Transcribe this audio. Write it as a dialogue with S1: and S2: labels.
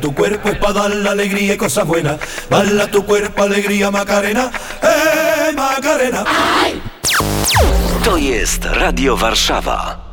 S1: tu cuerpo es para dar la alegría y cosas buenas. Baila tu cuerpo, alegría, Macarena, Macarena.
S2: To jest Radio Warszawa.